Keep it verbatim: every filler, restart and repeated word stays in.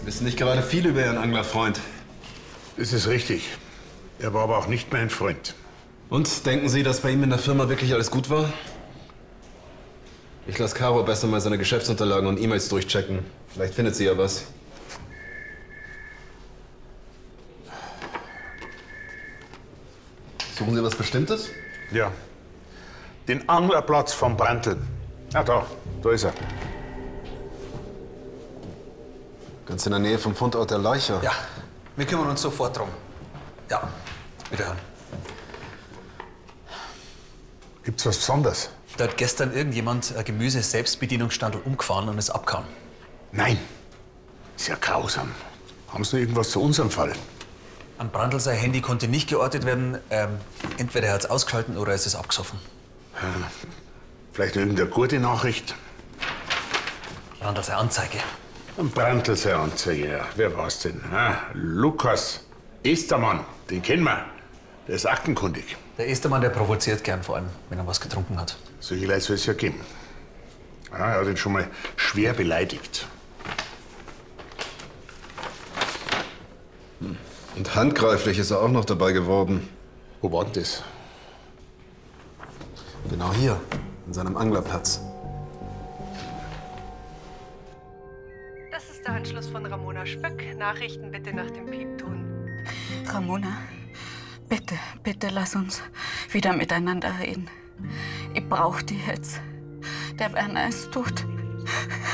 wissen nicht gerade viel über Ihren Anglerfreund. Das ist richtig. Er war aber auch nicht mein Freund. Und denken Sie, dass bei ihm in der Firma wirklich alles gut war? Ich lasse Caro besser mal seine Geschäftsunterlagen und E-Mails durchchecken. Vielleicht findet sie ja was. Suchen Sie was Bestimmtes? Ja. Den Anglerplatz von Brandl. Ah, da. Da ist er. Ganz in der Nähe vom Fundort der Leiche. Ja, wir kümmern uns sofort drum. Ja, wiederhören. Gibt's was Besonderes? Da hat gestern irgendjemand ein Gemüse-Selbstbedienungsstandel umgefahren und ist abgehauen. Nein. Ist ja grausam. Haben Sie noch irgendwas zu unserem Fall? An Brandl sein Handy konnte nicht geortet werden. Ähm, entweder er hat es ausgeschalten oder es ist abgesoffen. Ja, vielleicht irgendeine gute Nachricht? Brandl seine Anzeige. Ein Brandl seine Anzeige, ja. Wer war's denn? Ah, Lukas Estermann, den kennen wir. Der ist aktenkundig. Der erste Mann, der provoziert gern, vor allem, wenn er was getrunken hat. Solche Leute soll es ja geben. Ah, er hat ihn schon mal schwer beleidigt. Und handgreiflich ist er auch noch dabei geworden. Wo war denn das? Genau hier, in seinem Anglerplatz. Das ist der Anschluss von Ramona Spöck. Nachrichten bitte nach dem Piepton. Ramona, bitte, bitte lass uns wieder miteinander reden. Ich brauch dich jetzt. Der Werner ist tot.